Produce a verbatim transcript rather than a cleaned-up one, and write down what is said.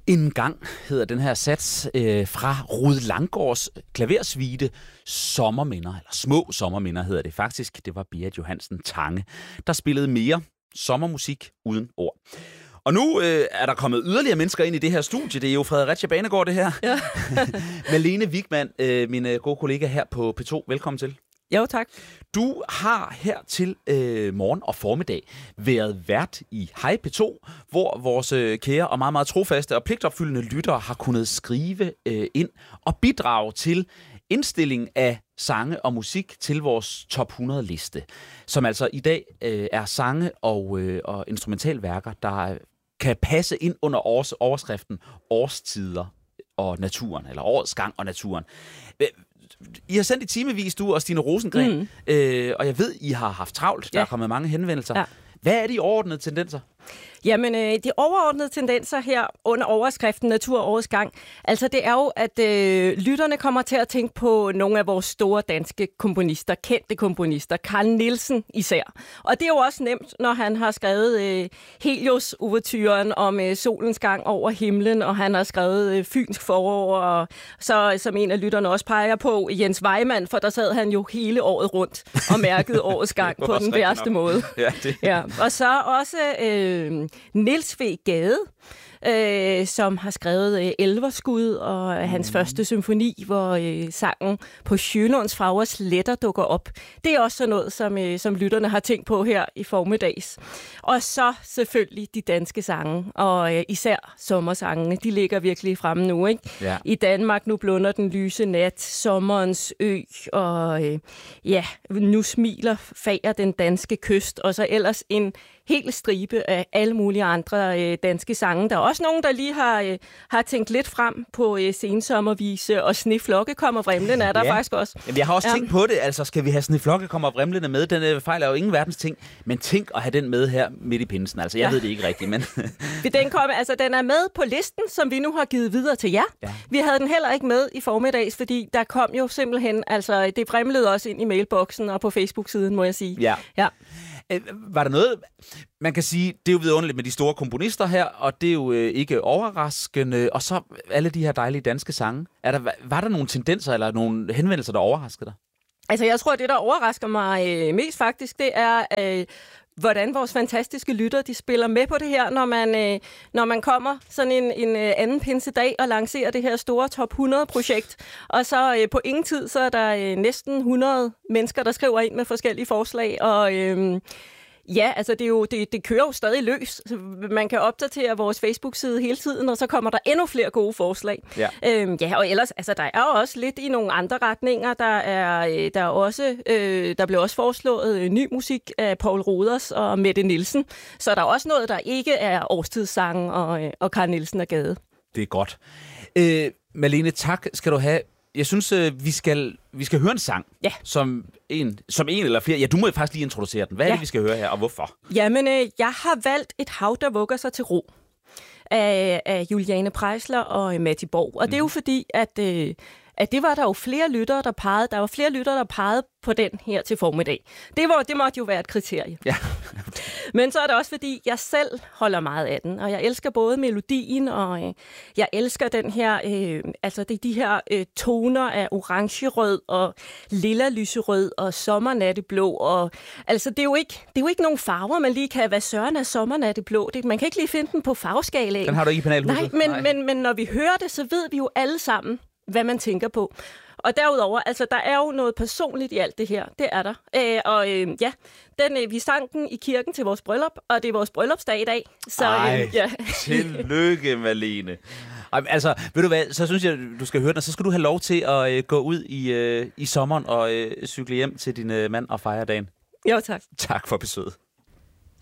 En gang hedder den her sats øh, fra Rued Langgaards klaversuite Sommerminder, eller Små Sommerminder hedder det faktisk. Det var Beat Johansen Tange, der spillede mere sommermusik uden ord. Og nu øh, er der kommet yderligere mennesker ind i det her studie. Det er jo Fredericia Banegård, det her. Ja. Malene Wigman, øh, min gode kollega her på P to. Velkommen til. Jo, tak. Du har her til øh, morgen og formiddag været vært i Hej P to, hvor vores øh, kære og meget, meget trofaste og pligtopfyldende lyttere har kunnet skrive øh, ind og bidrage til indstilling af sange og musik til vores top hundrede liste, som altså i dag øh, er sange og, øh, og instrumentalværker, der kan passe ind under års, overskriften årstider og naturen, eller årets gang og naturen. I har sendt i timevis, du og Stine Rosengren, mm. øh, og jeg ved, I har haft travlt. Der ja. er kommet mange henvendelser. Ja. Hvad er de overordnede tendenser? Jamen, øh, de overordnede tendenser her under overskriften Naturårets gang, altså det er jo, at øh, lytterne kommer til at tænke på nogle af vores store danske komponister, kendte komponister, Carl Nielsen især. Og det er jo også nemt, når han har skrevet øh, Helios-ouverturen om øh, solens gang over himlen, og han har skrevet øh, Fynsk forår, og så som en af lytterne også peger på, Jens Weimann, for der sad han jo hele året rundt og mærkede årets gang på den værste måde. Ja, det. Ja. Og så også Øh, Niels V. Gade, øh, som har skrevet øh, Elverskud og øh, hans mm. første symfoni, hvor øh, sangen På Sjølunds Fagers Letter dukker op. Det er også sådan noget, som, øh, som lytterne har tænkt på her i formiddags. Og så selvfølgelig de danske sange, og øh, især sommersangene, de ligger virkelig fremme nu, ikke? Ja. I Danmark nu blunder den lyse nat, sommerens ø, og øh, ja, nu smiler fager den danske kyst, og så ellers en helt stribe af alle mulige andre øh, danske sange. Der er også nogen, der lige har, øh, har tænkt lidt frem på øh, Sensommervise, og Sneflokke kommer vrimlende er der ja. faktisk også. Jamen, jeg har også ja. tænkt på det, altså skal vi have Sneflokke kommer vrimlende med? Den øh, fejler jo ingen verdens ting, men tænk at have den med her midt i pinsen. Altså, jeg ja. ved det ikke rigtigt, men... den, kom, altså, den er med på listen, som vi nu har givet videre til jer. Ja. Vi havde den heller ikke med i formiddags, fordi der kom jo simpelthen, altså det vrimlede også ind i mailboksen og på Facebook-siden, må jeg sige. Ja. ja. Var der noget, man kan sige, det er jo vidunderligt med de store komponister her, og det er jo øh, ikke overraskende, og så alle de her dejlige danske sange. Er der, var der nogle tendenser eller nogle henvendelser, der overraskede dig? Altså jeg tror, det der overrasker mig øh, mest faktisk, det er... Øh, hvordan vores fantastiske lytter, de spiller med på det her, når man, øh, når man kommer sådan en, en øh, anden pinsedag og lancerer det her store top hundrede-projekt. Og så øh, på ingen tid, så er der øh, næsten hundrede mennesker, der skriver ind med forskellige forslag. Og øh, ja, altså det, er jo, det, det kører jo stadig løs. Man kan opdatere vores Facebook-side hele tiden, og så kommer der endnu flere gode forslag. Ja, øhm, ja og ellers, altså der er jo også lidt i nogle andre retninger. Der er, der er også, øh, der blev også foreslået ny musik af Poul Roders og Mette Nielsen. Så der er også noget, der ikke er årstidssange og, og Carl Nielsen og Gade. Det er godt. Øh, Malene, tak skal du have. Jeg synes, vi skal, vi skal høre en sang, ja. som, en, som en eller flere. Ja, du må faktisk lige introducere den. Hvad er ja. det, vi skal høre her, og hvorfor? Jamen, øh, jeg har valgt Et hav, der vugger sig til ro af, af Juliane Preisler og Matti Borg. Og mm. det er jo fordi, at, øh, at det var der jo flere lyttere, der pegede. Der var flere lyttere, der pegede på den her til formiddag. Det, var, det måtte jo være et kriterie. Ja. Men så er det også fordi, jeg selv holder meget af den, og jeg elsker både melodien, og øh, jeg elsker den her, øh, altså det, de her øh, toner af orangerød og lilla lyserød og sommernatteblå. Og, altså det er, jo ikke, det er jo ikke nogen farver, man lige kan, hvad søren er sommernatteblå. Det, man kan ikke lige finde den på farveskalaen. Den har du ikke i panelhuset? Nej, men, Nej. Men, men når vi hører det, så ved vi jo alle sammen, hvad man tænker på. Og derudover, altså der er jo noget personligt i alt det her. Det er der. Æ, og øh, ja, den, øh, vi sang den i kirken til vores bryllup, og det er vores bryllupsdag i dag. Så, Ej, øh, ja. tillykke, Malene. Altså, ved du hvad, så synes jeg, du skal høre den, og så skal du have lov til at øh, gå ud i, øh, i sommeren og øh, cykle hjem til din øh, mand og fejre dagen. Jo, tak. Tak for besøget.